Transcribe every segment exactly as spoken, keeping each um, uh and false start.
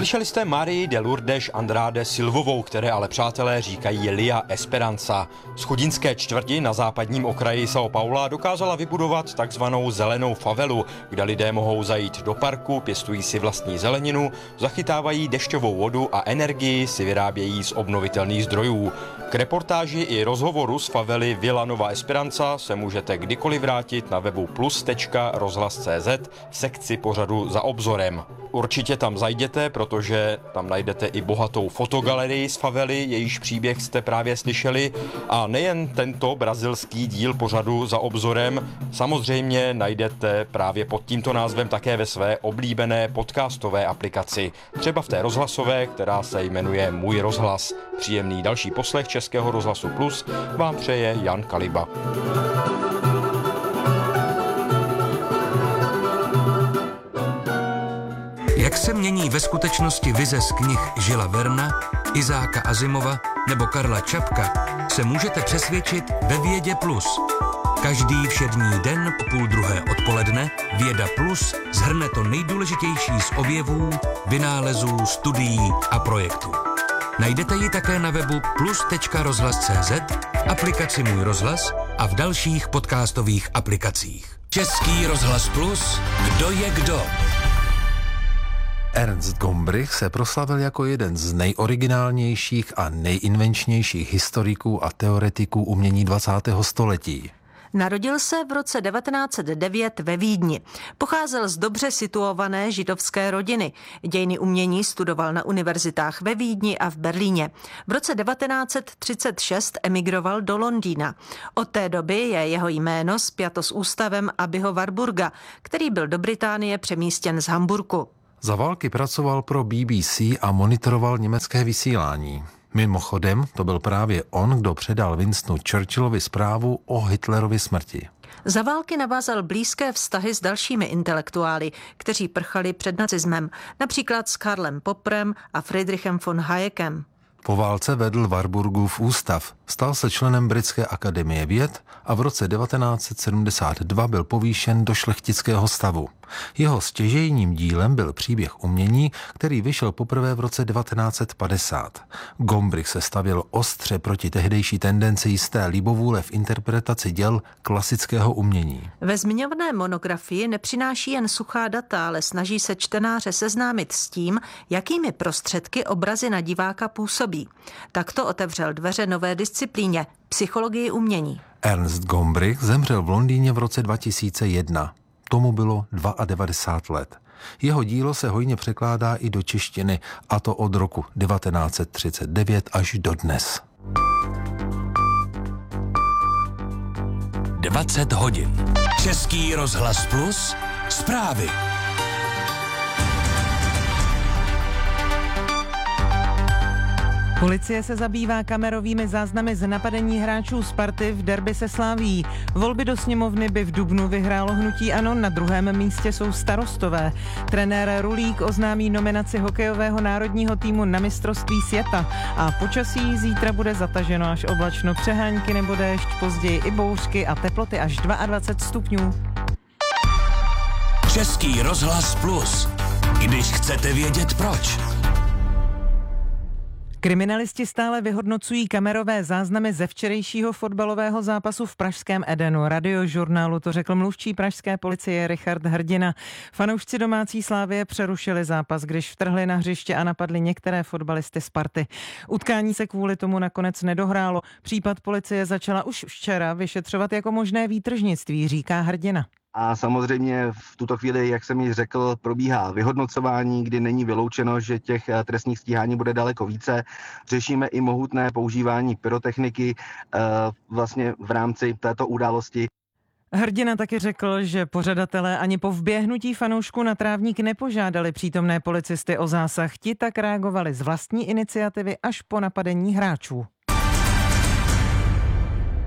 Slyšeli jste Marii de Lourdes Andrade Silvovou, které ale přátelé říkají Lia Esperanza. Z chudinské čtvrti na západním okraji São Paula dokázala vybudovat takzvanou zelenou favelu, kde lidé mohou zajít do parku, pěstují si vlastní zeleninu, zachytávají dešťovou vodu a energii si vyrábějí z obnovitelných zdrojů. K reportáži i rozhovoru z favely Vila Nova Esperanza se můžete kdykoliv vrátit na webu plus tečka rozhlas tečka cé zet v sekci pořadu Za obzorem. Určitě tam zajděte, protože tam najdete i bohatou fotogalerii z favely, jejíž příběh jste právě slyšeli. A nejen tento brazilský díl pořadu Za obzorem, samozřejmě najdete právě pod tímto názvem také ve své oblíbené podcastové aplikaci. Třeba v té rozhlasové, která se jmenuje Můj rozhlas. Příjemný další poslech Českého rozhlasu Plus vám přeje Jan Kaliba. Jak se mění ve skutečnosti vize z knih Žila Verna, Izáka Asimova nebo Karla Čapka, se můžete přesvědčit ve Vědě Plus. Každý všední den o půl druhé odpoledne Věda Plus shrne to nejdůležitější z objevů, vynálezů, studií a projektů. Najdete ji také na webu plus tečka rozhlas tečka cé zet, aplikaci Můj rozhlas a v dalších podcastových aplikacích. Český rozhlas Plus, kdo je kdo? Ernst Gombrich se proslavil jako jeden z nejoriginálnějších a nejinvenčnějších historiků a teoretiků umění dvacátého století. Narodil se v roce devatenáct set devět ve Vídni. Pocházel z dobře situované židovské rodiny. Dějiny umění studoval na univerzitách ve Vídni a v Berlíně. V roce devatenáct set třicet šest emigroval do Londýna. Od té doby je jeho jméno spjato s ústavem Abbeyho Warburga, který byl do Británie přemístěn z Hamburku. Za války pracoval pro B B C a monitoroval německé vysílání. Mimochodem, to byl právě on, kdo předal Winstonu Churchillovi zprávu o Hitlerově smrti. Za války navázal blízké vztahy s dalšími intelektuály, kteří prchali před nacismem, například s Karlem Popperem a Friedrichem von Hayekem. Po válce vedl Warburgův ústav, stal se členem Britské akademie věd a v roce devatenáct set sedmdesát dva byl povýšen do šlechtického stavu. Jeho stěžejním dílem byl Příběh umění, který vyšel poprvé v roce devatenáct set padesát. Gombrich se stavěl ostře proti tehdejší tendenci jisté libovůle v interpretaci děl klasického umění. Ve zmiňované monografii nepřináší jen suchá data, ale snaží se čtenáře seznámit s tím, jakými prostředky obrazy na diváka působí. Takto otevřel dveře nové disciplíně – psychologii umění. Ernst Gombrich zemřel v Londýně v roce dva tisíce jedna. Tomu bylo devadesát dva let. Jeho dílo se hojně překládá i do češtiny, a to od roku devatenáct set třicet devět až do dnes. dvacet hodin. Český rozhlas Plus, zprávy. Policie se zabývá kamerovými záznamy z napadení hráčů Sparty v derby se Slavií. Volby do sněmovny by v dubnu vyhrálo hnutí ANO, na druhém místě jsou Starostové. Trenér Rulík oznámí nominaci hokejového národního týmu na mistrovství světa. A počasí zítra bude zataženo až oblačno, přehánky nebo déšť, později i bouřky a teploty až dvacet dva stupňů. Český rozhlas Plus. Když chcete vědět proč. Kriminalisti stále vyhodnocují kamerové záznamy ze včerejšího fotbalového zápasu v pražském Edenu. Radiožurnálu to řekl mluvčí pražské policie Richard Hrdina. Fanoušci domácí Slávie přerušili zápas, když vtrhli na hřiště a napadli některé fotbalisty Sparty. Utkání se kvůli tomu nakonec nedohrálo. Případ policie začala už včera vyšetřovat jako možné výtržnictví, říká Hrdina. A samozřejmě v tuto chvíli, jak jsem již řekl, probíhá vyhodnocování, kdy není vyloučeno, že těch trestních stíhání bude daleko více. Řešíme i mohutné používání pyrotechniky vlastně v rámci této události. Hrdina taky řekl, že pořadatelé ani po vběhnutí fanoušků na trávník nepožádali přítomné policisty o zásah. Ti tak reagovali z vlastní iniciativy až po napadení hráčů.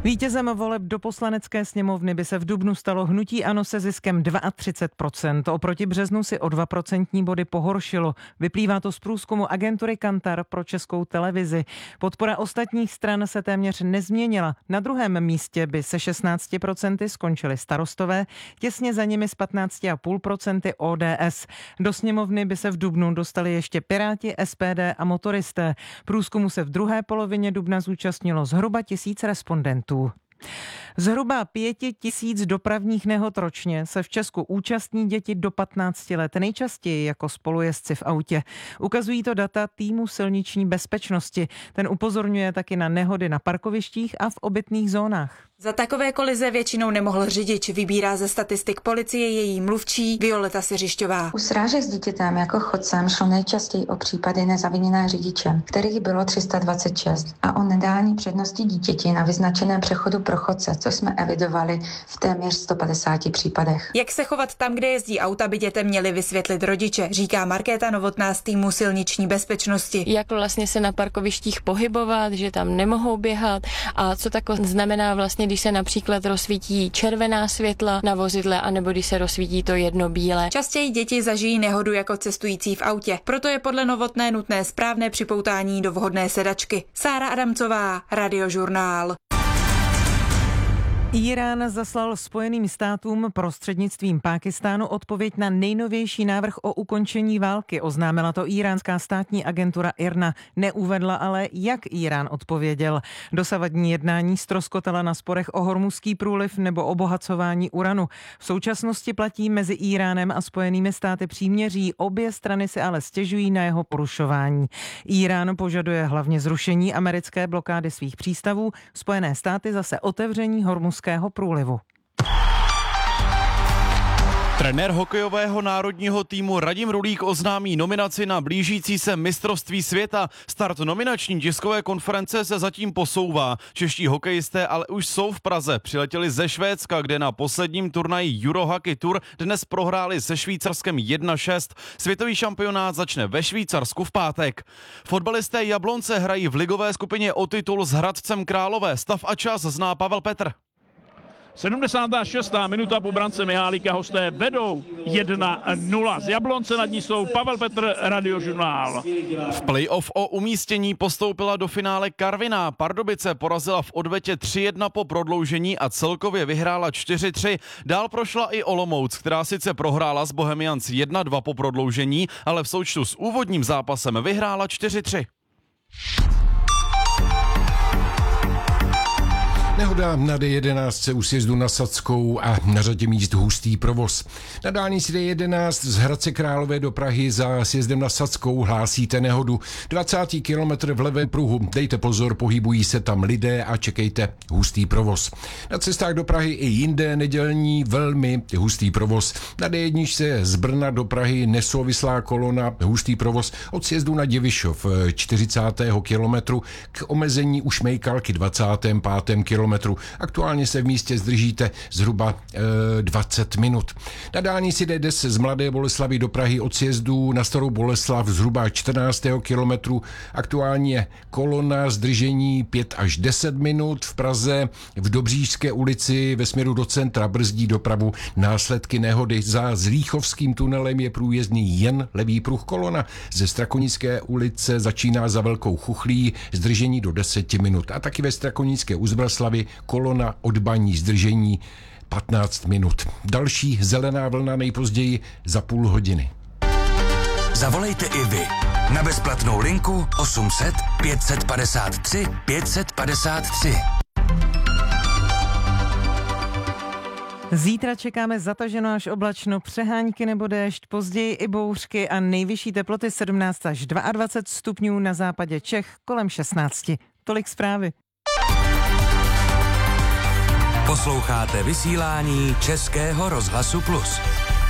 Vítězem voleb do Poslanecké sněmovny by se v dubnu stalo hnutí ANO se ziskem třicet dva procent. Oproti březnu si o dva procentní body pohoršilo. Vyplývá to z průzkumu agentury Kantar pro Českou televizi. Podpora ostatních stran se téměř nezměnila. Na druhém místě by se šestnácti procenty skončily Starostové, těsně za nimi s patnácti celá pět procenta O D S. Do sněmovny by se v dubnu dostali ještě Piráti, S P D a motoristé. Průzkumu se v druhé polovině dubna zúčastnilo zhruba tisíc respondentů. Zhruba pěti tisíc dopravních nehod ročně se v Česku účastní děti do patnácti let, nejčastěji jako spolujezdci v autě. Ukazují to data týmu silniční bezpečnosti. Ten upozorňuje taky na nehody na parkovištích a v obytných zónách. Za takové kolize většinou nemohl řidič, vybírá ze statistik policie její mluvčí Violeta Siřišťová. U srážek s dítětem jako chodcem šlo nejčastěji o případy nezaviněné řidiče, kterých bylo tři sta dvacet šest, a o nedání přednosti dítěti na vyznačeném přechodu pro chodce, co jsme evidovali v téměř sto padesáti případech. Jak se chovat tam, kde jezdí auta, by dětem měli vysvětlit rodiče, říká Markéta Novotná z týmu silniční bezpečnosti. Jak vlastně se na parkovištích pohybovat, že tam nemohou běhat a co tak znamená vlastně, když se například rozsvítí červená světla na vozidle, anebo když se rozsvítí to jedno bílé. Častěji děti zažijí nehodu jako cestující v autě, proto je podle Novotné nutné správné připoutání do vhodné sedačky. Sára Adamcová, Radiožurnál. Írán zaslal Spojeným státům prostřednictvím Pákistánu odpověď na nejnovější návrh o ukončení války. Oznámila to íránská státní agentura I R N A. Neuvedla ale, jak Írán odpověděl. Dosavadní jednání ztroskotala na sporech o Hormuzský průliv nebo obohacování uranu. V současnosti platí mezi Íránem a Spojenými státy příměří. Obě strany se ale stěžují na jeho porušování. Írán požaduje hlavně zrušení americké blokády svých přístavů, Spojené státy zase otevření Hormuzského průlivu. Trenér hokejového národního týmu Radim Rulík oznámí nominaci na blížící se mistrovství světa. Start nominační tiskové konference se zatím posouvá. Čeští hokejisté ale už jsou v Praze. Přiletěli ze Švédska, kde na posledním turnaji Eurohockey Tour dnes prohráli se Švýcarskem jedna šest. Světový šampionát začne ve Švýcarsku v pátek. Fotbalisté Jablonce hrají v ligové skupině o titul s Hradcem Králové. Stav a čas zná Pavel Petr. sedmdesátá šestá minuta po brance Mihálika, hosté vedou jedna nula. Z Jablonce nad ní jsou Pavel Petr, Radiožurnál. V playoff o umístění postoupila do finále Karviná. Pardubice porazila v odvetě tři jedna po prodloužení a celkově vyhrála čtyři tři. Dál prošla i Olomouc, která sice prohrála s Bohemians jedna dva po prodloužení, ale v součtu s úvodním zápasem vyhrála čtyři tři. Nehoda na D jedenáct u sjezdu na Sadskou a na řadě míst hustý provoz. Na dálnici D jedenáct z Hradce Králové do Prahy za sjezdem na Sadskou hlásíte nehodu. dvacátý kilometr v levém pruhu. Dejte pozor, pohybují se tam lidé a čekejte hustý provoz. Na cestách do Prahy i jinde nedělní velmi hustý provoz. Na D jedna z Brna do Prahy nesouvislá kolona, hustý provoz od sjezdu na Divišov čtyřicátého kilometru k omezení u Šmejkalky dvacátého pátého kilometru. Aktuálně se v místě zdržíte zhruba e, dvacet minut. Na dálnici D deset z Mladé Boleslavi do Prahy od sjezdu na Starou Boleslav zhruba čtrnáctého kilometru. Aktuálně kolona zdržení pět až deset minut. V Praze v Dobřížské ulici ve směru do centra brzdí dopravu následky nehody. Za Zlíchovským tunelem je průjezdný jen levý pruh. Kolona ze Strakonické ulice začíná za Velkou Chuchlí, zdržení do deseti minut. A taky ve Strakonické u Zbraslavy kolona od Baní, zdržení patnáct minut. Další zelená vlna nejpozději za půl hodiny. Zavolejte i vy na bezplatnou linku osm set pět set padesát tři pět set padesát tři. Zítra čekáme zataženo až oblačno, přehánky nebo déšť, později i bouřky a nejvyšší teploty sedmnáct až dvacet dva stupňů, na západě Čech kolem šestnáct. Tolik zprávy. Posloucháte vysílání Českého rozhlasu Plus.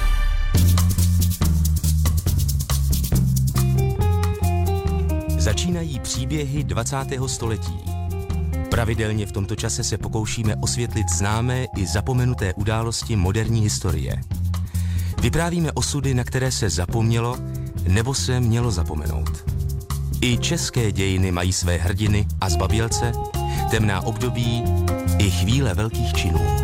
Začínají příběhy dvacátého století. Pravidelně v tomto čase se pokoušíme osvětlit známé i zapomenuté události moderní historie. Vyprávíme osudy, na které se zapomnělo nebo se mělo zapomenout. I české dějiny mají své hrdiny a zbabělce, temná období i chvíle velkých činů.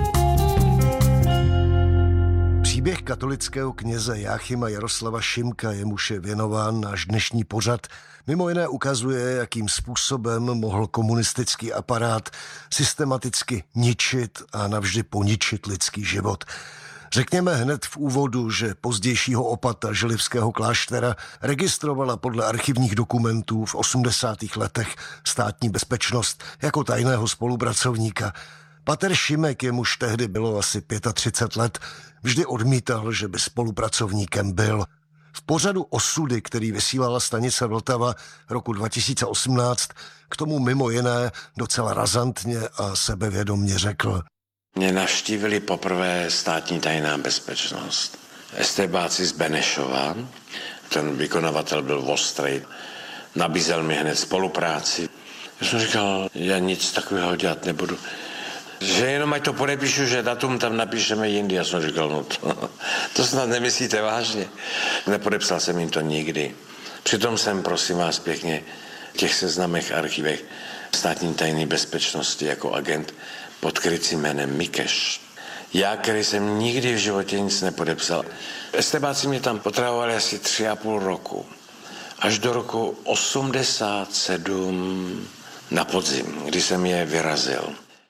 Příběh katolického kněze Jáchyma Jaroslava Šimka, jemuž je věnován náš dnešní pořad, mimo jiné ukazuje, jakým způsobem mohl komunistický aparát systematicky ničit a navždy poničit lidský život. Řekněme hned v úvodu, že pozdějšího opata želivského kláštera registrovala podle archivních dokumentů v osmdesátých letech státní bezpečnost jako tajného spolupracovníka. Pater Šimek, jemuž tehdy bylo asi třicet pět let, vždy odmítal, že by spolupracovníkem byl. V pořadu Osudy, který vysílala stanice Vltava roku dva tisíce osmnáct, k tomu mimo jiné docela razantně a sebevědomně řekl: Mě navštívili poprvé státní tajná bezpečnost. Estébáci z Benešova, ten vykonavatel byl ostrý, nabízel mi hned spolupráci. Já jsem říkal, já nic takového dělat nebudu. Že jenom ať to podepíšu, že datum tam napíšeme jindy. Já jsem říkal, no to, to snad nemyslíte vážně. Nepodepsal jsem jim to nikdy. Přitom jsem, prosím vás pěkně, v těch seznamech, archivech státní tajné bezpečnosti jako agent pod krycím jménem Mikeš. Já, který jsem nikdy v životě nic nepodepsal. Estebáci mě tam potravovali asi tři a půl roku. Až do roku osmdesát sedm na podzim, kdy jsem je vyrazil.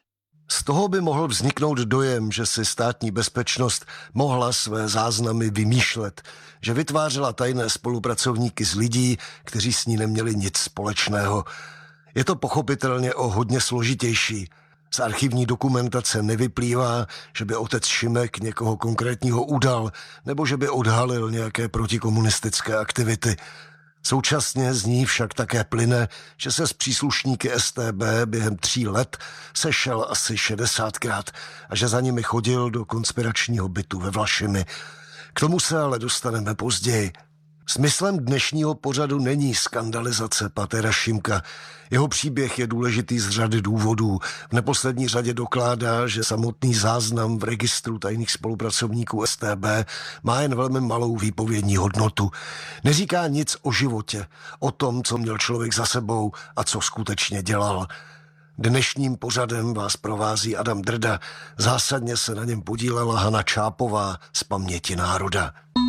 Z toho by mohl vzniknout dojem, že si státní bezpečnost mohla své záznamy vymýšlet, že vytvářela tajné spolupracovníky z lidí, kteří s ní neměli nic společného. Je to pochopitelně o hodně složitější. Z archivní dokumentace nevyplývá, že by otec Šimek někoho konkrétního udal, nebo že by odhalil nějaké protikomunistické aktivity. Současně z ní však také plyne, že se s příslušníky S T B během tří let sešel asi šedesátkrát a že za nimi chodil do konspiračního bytu ve Vlašimi. K tomu se ale dostaneme později. Smyslem dnešního pořadu není skandalizace patera Šimka. Jeho příběh je důležitý z řady důvodů. V neposlední řadě dokládá, že samotný záznam v registru tajných spolupracovníků S T B má jen velmi malou výpovědní hodnotu. Neříká nic o životě, o tom, co měl člověk za sebou a co skutečně dělal. Dnešním pořadem vás provází Adam Drda. Zásadně se na něm podílela Hana Čápová z Paměti národa.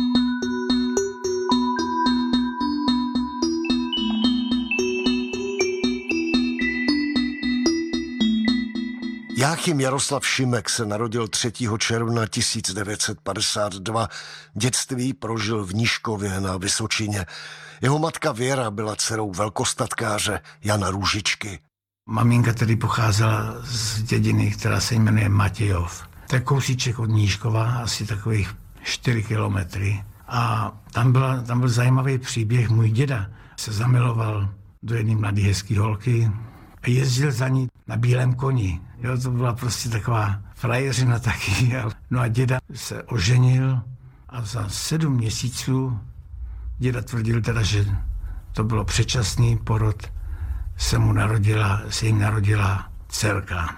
Jáchym Jaroslav Šimek se narodil třetího června tisíc devět set padesát dva. Dětství prožil v Nížkově na Vysočině. Jeho matka Věra byla dcerou velkostatkáře Jana Růžičky. Maminka tedy pocházela z dědiny, která se jmenuje Matějov. To je kousíček od Nížkova, asi takových čtyři kilometry. A tam, byla, tam byl zajímavý příběh. Můj děda se zamiloval do jedné mladé hezké holky a jezdil za ní na bílém koni. Jo, to byla prostě taková frajeřina taky. No a děda se oženil a za sedm měsíců děda tvrdil teda, že to bylo předčasný porod, se mu narodila, se jim narodila dcerka.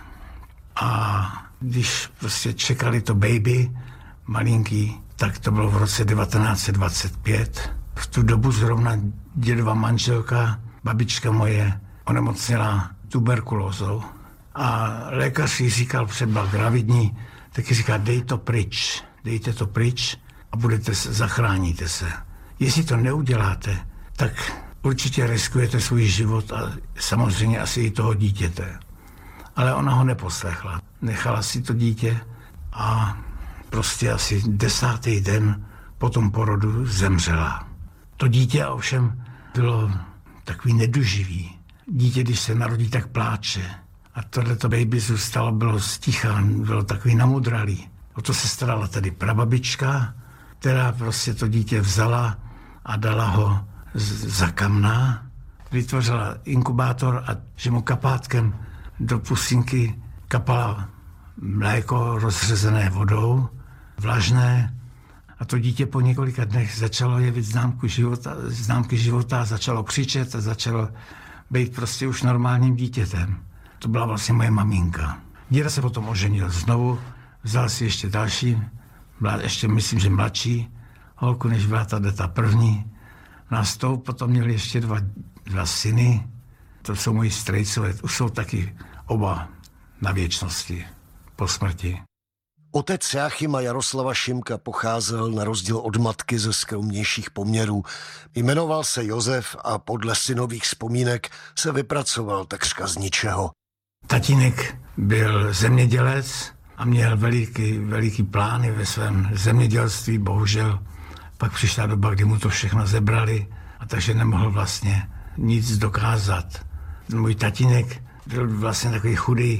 A když prostě čekali to baby, malinký, tak to bylo v roce devatenáct set dvacet pět. V tu dobu zrovna dědova manželka, babička moje, onemocněla tuberkulózou. A lékař jí říkal, před byla gravidní, taky říká, dej to pryč, dejte to pryč a budete se, zachráníte se. Jestli to neuděláte, tak určitě riskujete svůj život a samozřejmě asi i toho dítěte. Ale ona ho neposlechla. Nechala si to dítě a prostě asi desátý den po tom porodu zemřela. To dítě ovšem bylo takový neduživý. Dítě, když se narodí, tak pláče. A tohleto baby zůstalo, bylo sticha, bylo takový namudralý. O to se starala tedy prababička, která prostě to dítě vzala a dala ho za kamna. Vytvořila inkubátor a že mu kapátkem do pusinky kapala mléko rozřezené vodou, vlažné. A to dítě po několika dnech začalo jevit známku života, známky života, začalo křičet a začalo být prostě už normálním dítětem. To byla vlastně moje maminka. Děda se potom oženil znovu, vzal si ještě další, byla ještě myslím, že mladší holku, než byla ta, ta první. No a s tou potom měli ještě dva, dva syny, to jsou moji strejcové, už jsou taky oba na věčnosti po smrti. Otec Jáchyma Jaroslava Šimka pocházel na rozdíl od matky ze skromnějších poměrů. Jmenoval se Josef a podle synových vzpomínek se vypracoval takřka z ničeho. Tatínek byl zemědělec a měl veliký, veliký plány ve svém zemědělství, bohužel pak přišla doba, kdy mu to všechno zebrali a takže nemohl vlastně nic dokázat. Můj tatínek byl vlastně takový chudý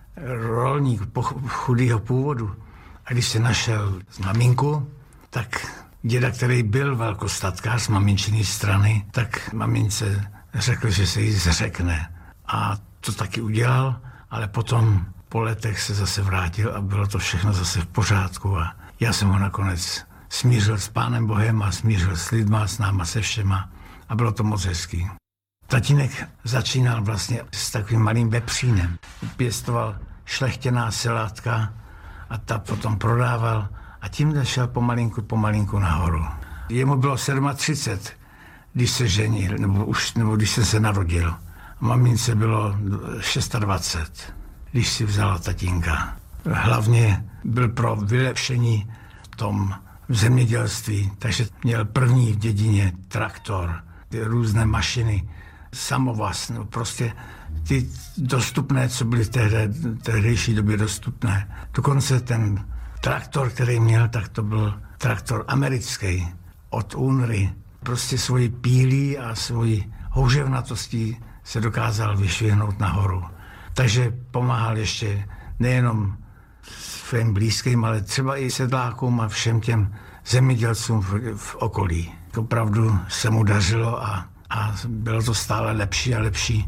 rolník, chudýho původu. A když se našel z maminku, tak děda, který byl velkostatkář z maminčiny strany, tak mamince řekl, že se jí zřekne. A to taky udělal, ale potom po letech se zase vrátil a bylo to všechno zase v pořádku. A já jsem ho nakonec smířil s Pánem Bohem a smířil s lidma, s náma, se všema. A bylo to moc hezký. Tatínek začínal vlastně s takovým malým vepřínem. Pěstoval šlechtěná selátka a ta potom prodával a tím šel pomalinku, pomalinku nahoru. Jemu bylo třicet sedm, když se ženil, nebo, už, nebo když se se narodil. A mamince bylo dvacet šest, když si vzala tatínka. Hlavně byl pro vylepšení v tom zemědělství, takže měl první v dědině traktor, ty různé mašiny, samovaz, no prostě ty dostupné, co byly v tehde, tehdejší době dostupné. Dokonce ten traktor, který měl, tak to byl traktor americký od Unry. Prostě svojí pílí a svojí houževnatostí se dokázal vyšvihnout nahoru. Takže pomáhal ještě nejenom svým blízkým, ale třeba i sedlákům a všem těm zemědělcům v, v okolí. Opravdu se mu dařilo a, a bylo to stále lepší a lepší.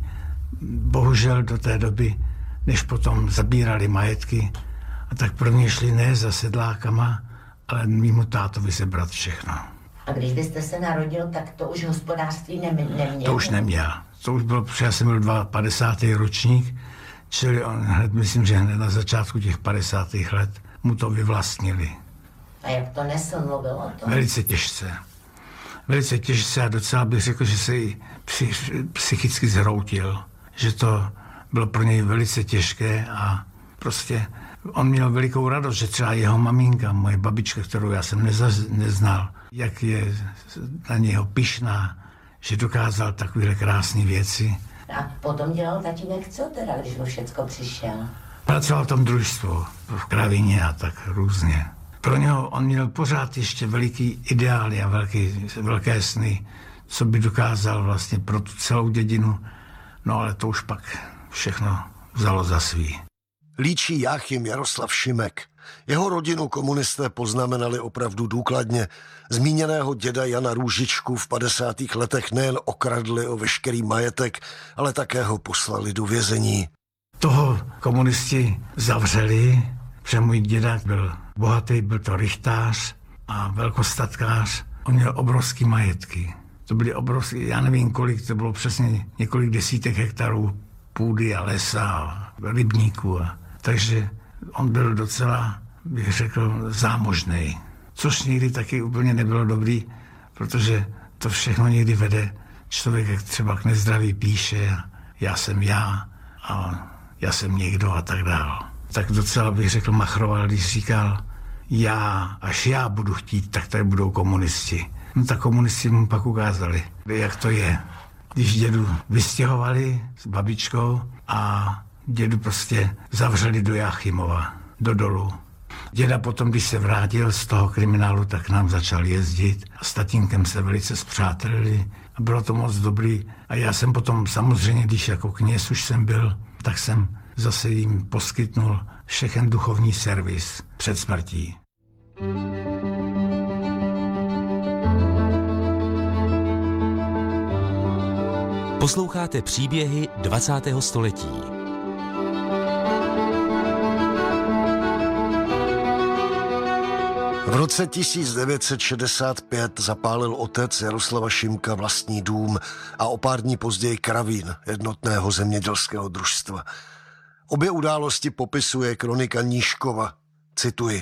Bohužel do té doby, než potom zabírali majetky, a tak prvně šli ne za sedlákama, ale mýmu tátovi sebrat všechno. A když byste se narodil, tak to už hospodářství neměl? To už neměl. To už bylo, protože já jsem byl padesátý ročník, čili on hned, myslím, že hned na začátku těch padesátých let mu to vyvlastnili. A jak to nesl, mluvil o tom? Velice těžce. Velice těžce a docela bych řekl, že se i psychicky zhroutil. Že to bylo pro něj velice těžké a prostě on měl velikou radost, že třeba jeho maminka, moje babička, kterou já jsem neza, neznal, jak je na něho pyšná, že dokázal takovéhle krásné věci. A potom dělal tatínek co teda, když mu všecko přišel? Pracoval v tom družstvu, v kravině a tak různě. Pro něho on měl pořád ještě veliký ideály a velký, velké sny, co by dokázal vlastně pro tu celou dědinu. No ale to už pak všechno vzalo za svý. Líčí Jáchym Jaroslav Šimek. Jeho rodinu komunisté poznamenali opravdu důkladně. Zmíněného děda Jana Růžičku v padesátých letech nejen okradli o veškerý majetek, ale také ho poslali do vězení. Toho komunisti zavřeli, že můj děda byl bohatý, byl to rychtář a velkostatkář. On měl obrovský majetky. To byly obrovské, já nevím kolik, to bylo přesně několik desítek hektarů půdy a lesa a rybníků. A, takže on byl docela, bych řekl, zámožný. Což někdy taky úplně nebylo dobrý, protože to všechno někdy vede člověk, jak třeba k nezdraví píše, já jsem já a já jsem někdo a tak dál. Tak docela bych řekl machroval, když říkal, já, až já budu chtít, tak tady budou komunisti. No tak komunisti mu pak ukázali, jak to je. Když dědu vystěhovali s babičkou a dědu prostě zavřeli do Jáchymova, do dolu. Děda potom, když se vrátil z toho kriminálu, tak nám začal jezdit a s tatínkem se velice spřátelili a bylo to moc dobrý. A já jsem potom samozřejmě, když jako kněz už jsem byl, tak jsem zase jim poskytnul všechen duchovní servis před smrtí. Posloucháte příběhy dvacátého století. V roce tisíc devět set šedesát pět zapálil otec Jaroslava Šimka vlastní dům a o pár dní později kravín jednotného zemědělského družstva. Obě události popisuje kronika Nížkova. Cituji.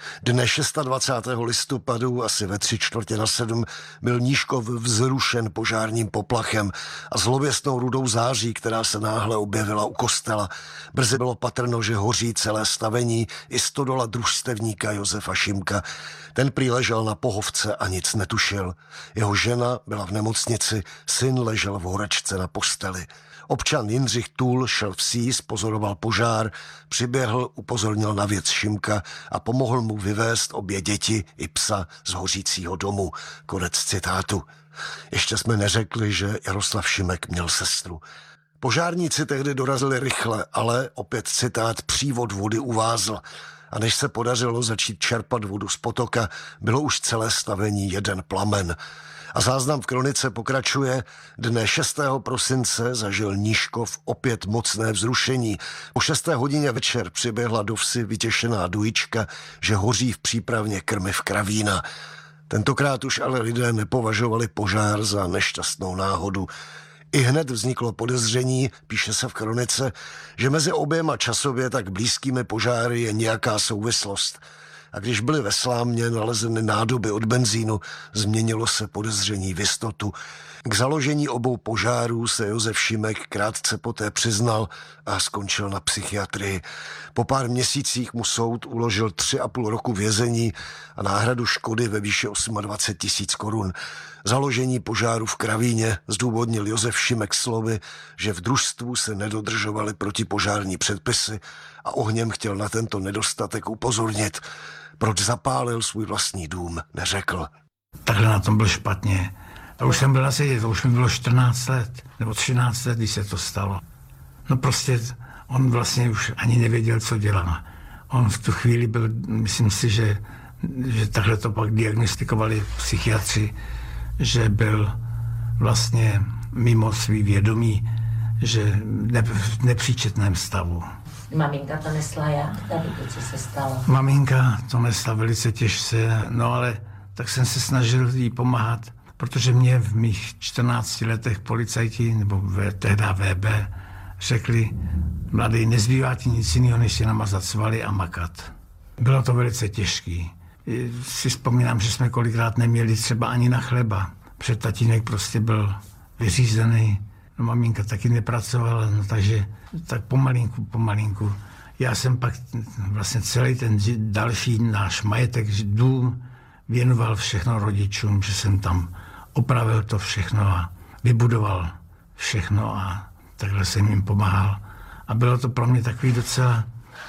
Dne dvacátého šestého listopadu, asi ve tři čtvrtě na sedm, byl Nížkov vzrušen požárním poplachem a zlověstnou rudou září, která se náhle objevila u kostela. Brzy bylo patrno, že hoří celé stavení i stodola družstevníka Josefa Šimka. Ten prý ležel na pohovce a nic netušil. Jeho žena byla v nemocnici, syn ležel v horečce na posteli. Občan Jindřich Tůl šel vsí, pozoroval požár, přiběhl, upozornil na věc Šimka a pomohl mu vyvést obě děti i psa z hořícího domu. Konec citátu. Ještě jsme neřekli, že Jaroslav Šimek měl sestru. Požárníci tehdy dorazili rychle, ale opět citát, přívod vody uvázl. A než se podařilo začít čerpat vodu z potoka, bylo už celé stavení jeden plamen. A záznam v kronice pokračuje. Dne šestého prosince zažil Nížkov opět mocné vzrušení. O šesté hodině večer přiběhla do vsi vytěšená dujička, že hoří v přípravně krmiv kravína. Tentokrát už ale lidé nepovažovali požár za nešťastnou náhodu. I hned vzniklo podezření, píše se v kronice, že mezi oběma časově tak blízkými požáry je nějaká souvislost. A když byly ve Slámě nalezeny nádoby od benzínu, změnilo se podezření v jistotu. K založení obou požárů se Josef Šimek krátce poté přiznal a skončil na psychiatrii. Po pár měsících mu soud uložil tři a půl roku vězení a náhradu škody ve výši dvacet osm tisíc korun. Založení požáru v Kravíně zdůvodnil Josef Šimek slovy, že v družstvu se nedodržovaly protipožární předpisy a ohněm chtěl na tento nedostatek upozornit. Proč zapálil svůj vlastní dům, neřekl. Takhle na tom byl špatně. A už jsem byl asi, to už mi bylo čtrnáct let, nebo třináct let, když se to stalo. No prostě on vlastně už ani nevěděl, co dělá. On v tu chvíli byl, myslím si, že, že takhle to pak diagnostikovali psychiatři, že byl vlastně mimo svý vědomí, že ne, v nepříčetném stavu. Maminka to nesla jak, tady to, co se stalo? Maminka to nesla velice těžce, no ale tak jsem se snažil jí pomáhat, protože mě v mých čtrnácti letech policajti, nebo tehdy V B, řekli, mladý, nezbývá ti nic jiného, než si namazat svaly a makat. Bylo to velice těžký. Si vzpomínám, že jsme kolikrát neměli třeba ani na chleba. Před tatínek prostě byl vyřízený. No maminka taky nepracovala, no takže tak pomalinku, pomalinku. Já jsem pak vlastně celý ten další náš majetek, dům, věnoval všechno rodičům, že jsem tam opravil to všechno a vybudoval všechno a takhle jsem jim pomáhal. A bylo to pro mě takový docela,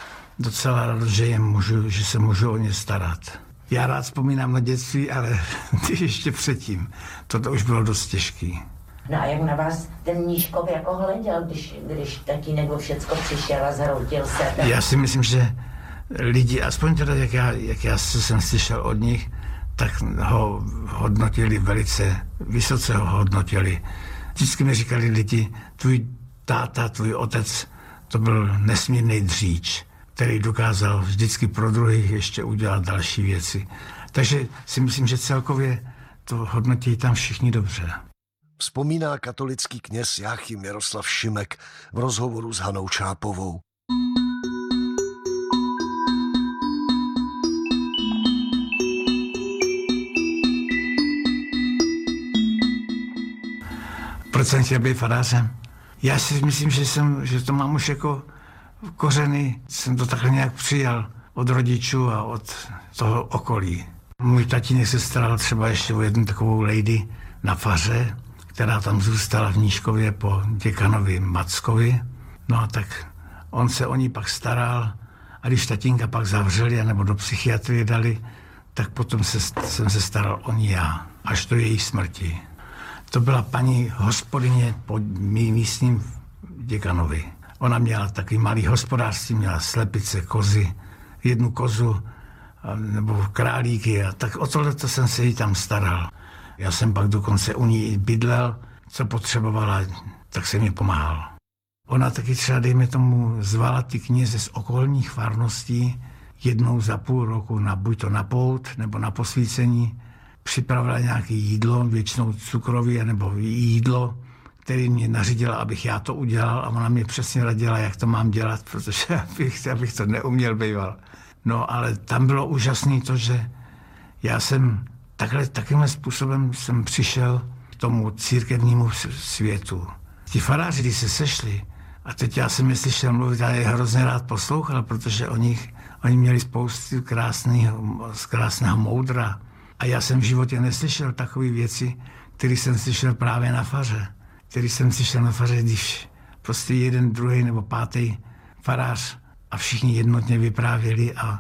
docela radost, že, je můžu, že se můžu o ně starat. Já rád vzpomínám na dětství, ale ještě předtím. Toto už bylo dost těžký. No a jak na vás ten Nížkov jako hleděl, když, když tatínek o všecko přišel a zhroutil se? Tak... Já si myslím, že lidi, aspoň teda jak já, jak já jsem slyšel od nich, tak ho hodnotili velice, vysoce ho hodnotili. Vždycky mi říkali lidi, tvůj táta, tvůj otec, to byl nesmírný dříč, který dokázal vždycky pro druhých ještě udělat další věci. Takže si myslím, že celkově to hodnotí tam všichni dobře. Vzpomíná katolický kněz Jáchym Jaroslav Šimek v rozhovoru s Hanou Čápovou. Proč jsem chtěl být farářem? Já si myslím, že, jsem, že to mám už jako kořeny. Jsem to takhle nějak přijal od rodičů a od toho okolí. Můj tatínek se staral třeba ještě o jednu takovou lady na faře, která tam zůstala v Nížkově po děkanovi Mackovi. No a tak on se o ní pak staral a když tatínka pak zavřeli nebo do psychiatrie dali, tak potom se, jsem se staral o ní já, až do její smrti. To byla paní hospodyně po mým místním děkanovi. Ona měla takový malý hospodářství, měla slepice, kozy, jednu kozu nebo králíky a tak o tohleto jsem se jí tam staral. Já jsem pak dokonce u ní bydlel, co potřebovala, tak jsem jí pomáhal. Ona taky třeba, dejme tomu, zvala ty kněze z okolních farností jednou za půl roku na buď to na pout nebo na posvícení. Připravila nějaké jídlo, většinou cukroví nebo jídlo, který mě nařídila, abych já to udělal a ona mě přesně radila, jak to mám dělat, protože abych, abych to neuměl býval. No ale tam bylo úžasné to, že já jsem takhle, takovým způsobem jsem přišel k tomu církevnímu světu. Ti faráři, když se sešli, a teď já jsem je slyšel mluvit, já je hrozně rád poslouchal, protože oni, oni měli spoustu krásného, krásného moudra. A já jsem v životě neslyšel takové věci, které jsem slyšel právě na faře. Který jsem slyšel na faře, když prostě jeden, druhý nebo pátý farář a všichni jednotně vyprávěli a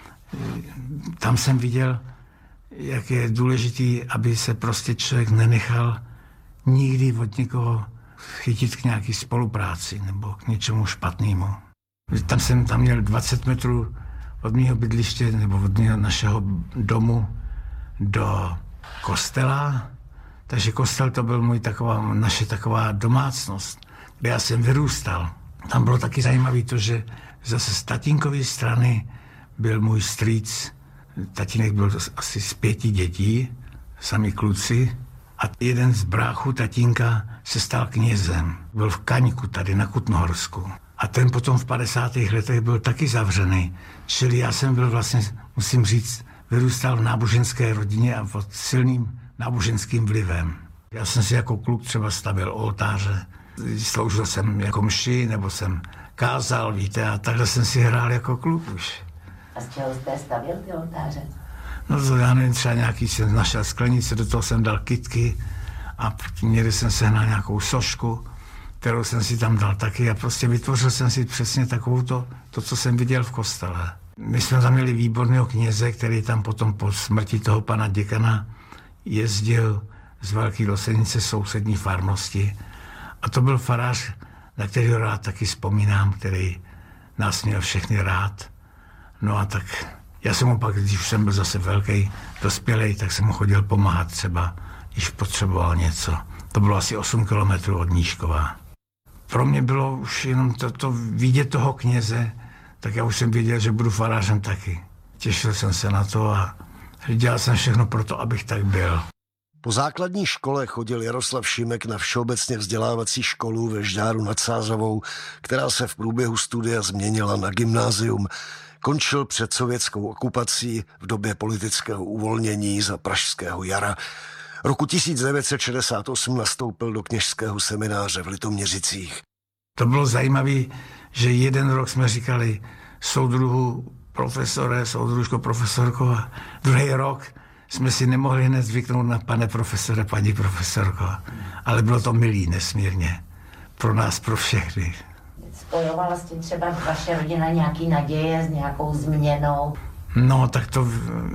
tam jsem viděl, jak je důležitý, aby se prostě člověk nenechal nikdy od někoho chytit k nějaké spolupráci nebo k něčemu špatnému. Tam jsem tam měl dvacet metrů od mého bydliště nebo od mého našeho domu do kostela, takže kostel to byl můj taková, naše taková domácnost, kde já jsem vyrůstal. Tam bylo taky zajímavé to, že zase z tatínkové strany byl můj strýc. Tatínek byl asi z pěti dětí, sami kluci. A jeden z bráchů tatínka se stal knězem. Byl v Kaňku tady na Kutnohorsku. A ten potom v padesátých letech byl taky zavřený. Čili já jsem byl vlastně, musím říct, vyrůstal v náboženské rodině a pod silným náboženským vlivem. Já jsem si jako kluk třeba stavil oltáře. Sloužil jsem jako mši, nebo jsem kázal, víte, a takhle jsem si hrál jako kluk už. A z čeho jste stavěl ty oltáře? No to já nevím, třeba nějaký jsem našel sklenici, do toho jsem dal kytky a někdy jsem sehnal nějakou sošku, kterou jsem si tam dal taky a prostě vytvořil jsem si přesně takovou to, to, co jsem viděl v kostele. My jsme tam měli výborného kněze, který tam potom po smrti toho pana děkana jezdil z Velké Losenice sousední farnosti. A to byl farář, na kterého rád taky vzpomínám, který nás měl všechny rád. No a tak já jsem mu pak, když už jsem byl zase velký, dospělej, tak jsem mu chodil pomáhat třeba, když potřeboval něco. To bylo asi osm kilometrů od Nížkova. Pro mě bylo už jenom to, to vidět toho kněze, tak já už jsem věděl, že budu farářem taky. Těšil jsem se na to a dělal jsem všechno pro to, abych tak byl. Po základní škole chodil Jaroslav Šimek na všeobecně vzdělávací školu ve Žďáru nad Sázavou, která se v průběhu studia změnila na gymnázium. Končil před sovětskou okupací v době politického uvolnění za pražského jara. Roku tisíc devět set šedesát osm nastoupil do kněžského semináře v Litoměřicích. To bylo zajímavé, že jeden rok jsme říkali soudruhu profesore, soudružko profesorko a druhý rok jsme si nemohli hned zvyknout na pane profesore, paní profesorko. Ale bylo to milý nesmírně. Pro nás, pro všechny. Spojovala s tím třeba vaše rodina nějaký naděje s nějakou změnou? No, tak to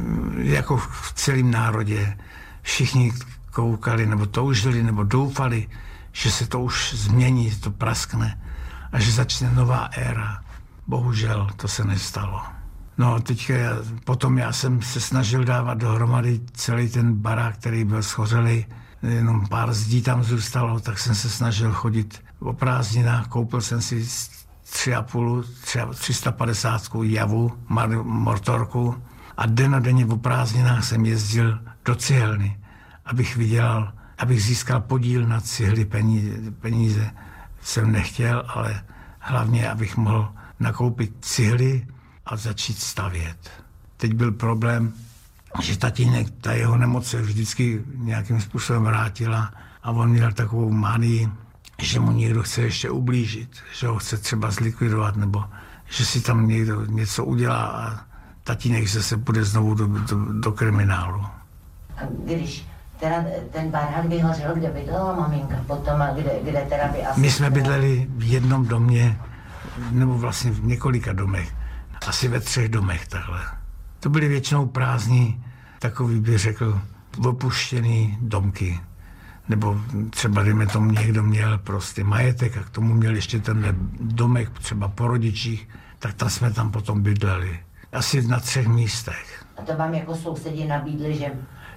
jako v celém národě. Všichni koukali, nebo toužili, nebo doufali, že se to už změní, to praskne a že začne nová éra. Bohužel to se nestalo. No, teďka já, potom já jsem se snažil dávat dohromady celý ten barák, který byl schořelý, jenom pár zdí tam zůstalo, tak jsem se snažil chodit o prázdninách, koupil jsem si tři a půl, tři sta padesát javu, mortorku a dennodenně o prázdninách jsem jezdil do cihelny, abych vydělal, abych získal podíl na cihly, peníze, peníze jsem nechtěl, ale hlavně, abych mohl nakoupit cihly a začít stavět. Teď byl problém, že tatínek, ta jeho nemoc se vždycky nějakým způsobem vrátila a on měl takovou manii, že mu někdo chce ještě ublížit, že ho chce třeba zlikvidovat, nebo že si tam někdo něco udělá a tatínek zase půjde znovu do, do, do kriminálu. A když teda ten barák vyhořel, kde bydlela maminka potom a kde, kde teda by asi... My jsme bydleli v jednom domě, nebo vlastně v několika domech, asi ve třech domech takhle. To byly většinou prázdní, takový bych řekl, opuštěný domky. Nebo třeba, dejme tomu, někdo měl prostě majetek a k tomu měl ještě ten domek třeba po rodičích, tak tam jsme tam potom bydleli. Asi na třech místech. A to vám jako sousedi nabídli, že...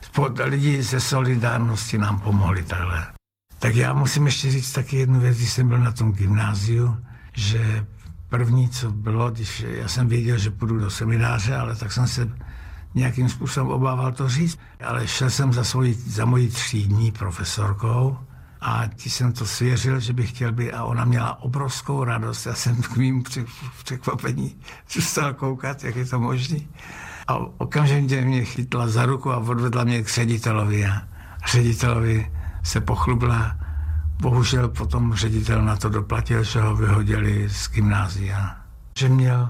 Lidi ze solidárnosti nám pomohli takhle. Tak já musím ještě říct taky jednu věc, když jsem byl na tom gymnáziu, že první, co bylo, když já jsem věděl, že půjdu do semináře, ale tak jsem se nějakým způsobem obával to říct. Ale šel jsem za, svojí, za mojí třídní profesorkou A ti jsem to svěřil, že bych chtěl být a ona měla obrovskou radost. Já jsem k mým překvapení zůstal koukat, jak je to možný. A okamžitě mě chytla za ruku a odvedla mě k ředitelovi. A ředitelovi se pochlubila. Bohužel potom ředitel na to doplatil, že ho vyhodili z gymnázia. Že měl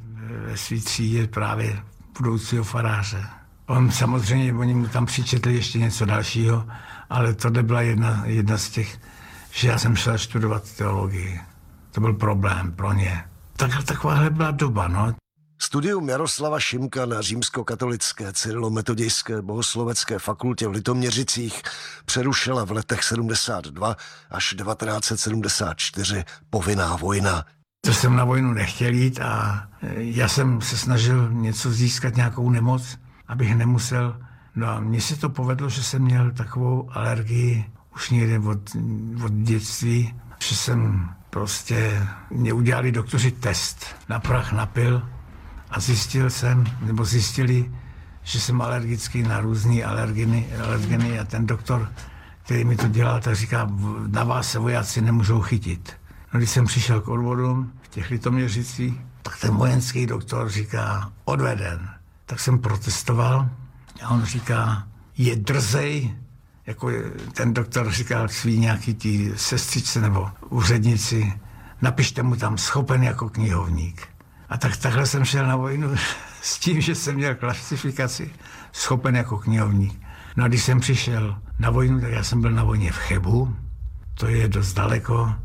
ve svý třídě právě budoucího faráře. On samozřejmě, oni mu tam přičetli ještě něco dalšího, ale tohle byla jedna, jedna z těch, že já jsem šel studovat teologii. To byl problém pro ně. Tak, takováhle byla doba, no. Studium Jaroslava Šimka na římskokatolické cyrilometodějské bohoslovecké fakultě v Litoměřicích přerušila v letech sedmdesát dva až devatenáct set sedmdesát čtyři povinná vojna. To jsem na vojnu nechtěl jít a já jsem se snažil něco získat, nějakou nemoc, abych nemusel. No a mně se to povedlo, že jsem měl takovou alergii už někde od, od dětství, že jsem prostě, mě udělali doktoři test na prach, na pil a zjistil jsem, nebo zjistili, že jsem alergický na různé alergeny, alergeny a ten doktor, který mi to dělal, tak říká, na vás se vojáci nemůžou chytit. No, když jsem přišel k odvodům v těch Litoměřicích, tak ten vojenský doktor říká, odveden. Tak jsem protestoval a on říká, je drzej, jako ten doktor říkal svý nějaký tý sestřičce nebo úřednici, napište mu tam schopen jako knihovník. A tak takhle jsem šel na vojnu s tím, že jsem měl klasifikaci schopen jako knihovník. No a když jsem přišel na vojnu, tak já jsem byl na vojně v Chebu, to je dost daleko,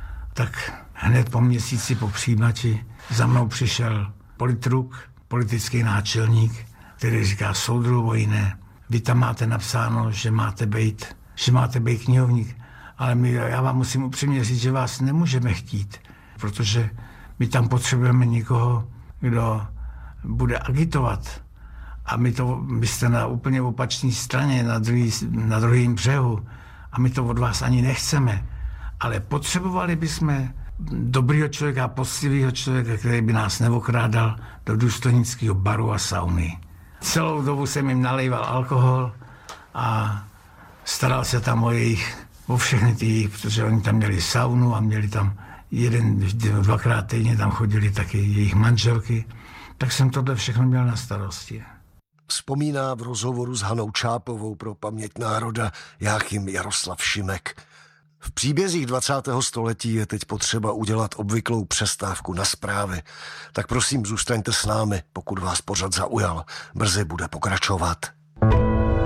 tak hned po měsíci po přijímači za mnou přišel politruk, politický náčelník, který říká, soudru vojne, vy tam máte napsáno, že máte být, že máte být knihovník, ale my, já vám musím upřímně říct, že vás nemůžeme chtít, protože my tam potřebujeme někoho, kdo bude agitovat. A my to, my jste na úplně opačné straně, na, druhý, na druhém břehu. A my to od vás ani nechceme. Ale potřebovali bychom dobrýho člověka, poctivého člověka, který by nás neokrádal do důstojnického baru a sauny. Celou dobu jsem jim nalejval alkohol a staral se tam o jejich, o všechny ty jejich, protože oni tam měli saunu a měli tam jeden, dvakrát týdně tam chodili taky jejich manželky. Tak jsem tohle všechno měl na starosti. Vzpomíná v rozhovoru s Hanou Čápovou pro Paměť národa Jáchym Jaroslav Šimek. V příbězích dvacátého století je teď potřeba udělat obvyklou přestávku na zprávy. Tak prosím, zůstaňte s námi, pokud vás pořad zaujal. Brzy bude pokračovat.